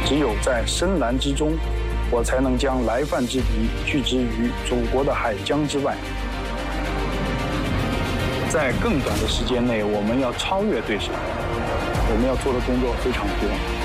只有在深蓝之中，我才能将来犯之敌拒之于祖国的海疆之外。在更短的时间内，我们要超越对手。我们要做的工作非常多。